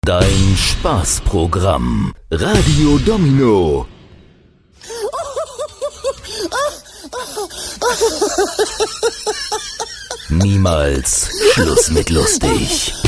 Dein Spaßprogramm. Radio Domino. Niemals Schluss mit lustig.